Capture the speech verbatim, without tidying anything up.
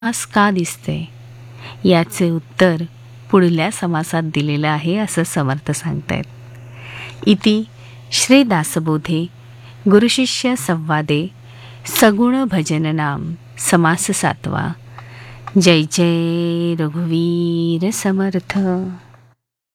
आस का दिसते याचे उत्तर पुढल्या समासात दिलेलं आहे असं समर्थ सांगतायत. इति श्री दासबोधे गुरुशिष्य संवादे सगुण भजन नाम समास सातवा. जय जय रघुवीर समर्थ.